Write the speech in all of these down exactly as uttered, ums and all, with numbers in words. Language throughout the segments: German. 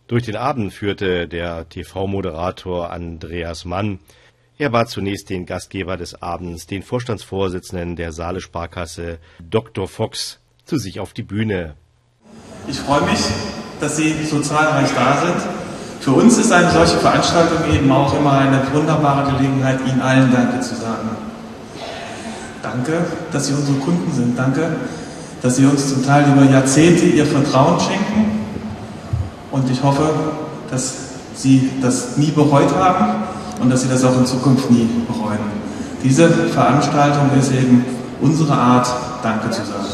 Durch den Abend führte der T V-Moderator Andreas Mann. Er bat zunächst den Gastgeber des Abends, den Vorstandsvorsitzenden der Saale Sparkasse, Doktor Fox, zu sich auf die Bühne. Ich freue mich, dass Sie so zahlreich da sind. Für uns ist eine solche Veranstaltung eben auch immer eine wunderbare Gelegenheit, Ihnen allen Danke zu sagen. Danke, dass Sie unsere Kunden sind. Danke, dass Sie uns zum Teil über Jahrzehnte Ihr Vertrauen schenken. Und ich hoffe, dass Sie das nie bereut haben und dass Sie das auch in Zukunft nie bereuen. Diese Veranstaltung ist eben unsere Art, Danke zu sagen.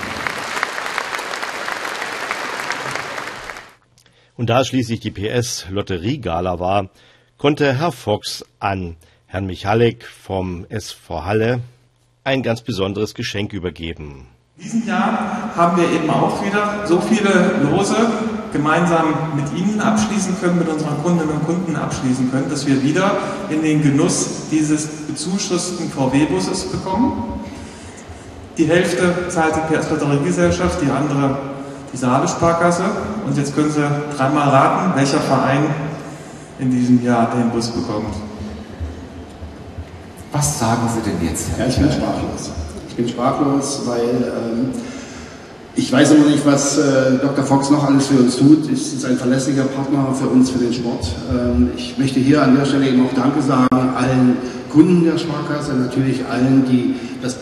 Und da schließlich die P S-Lotteriegala war, konnte Herr Fox an Herrn Michalek vom S V Halle ein ganz besonderes Geschenk übergeben. In diesem Jahr haben wir eben auch wieder so viele Lose gemeinsam mit Ihnen abschließen können, mit unseren Kundinnen und Kunden abschließen können, dass wir wieder in den Genuss dieses bezuschussten V W-Busses bekommen. Die Hälfte zahlt die P S-Lotteriegesellschaft, die andere die Saale Sparkasse. Und jetzt können Sie dreimal raten, welcher Verein in diesem Jahr den Bus bekommt. Was sagen Sie denn jetzt? Ja, ich bin sprachlos. Ich bin sprachlos, weil ähm, ich weiß immer nicht, was äh, Doktor Fox noch alles für uns tut. Es ist ein verlässlicher Partner für uns, für den Sport. Ähm, ich möchte hier an der Stelle eben auch Danke sagen allen Kunden der Sparkasse, natürlich allen, die das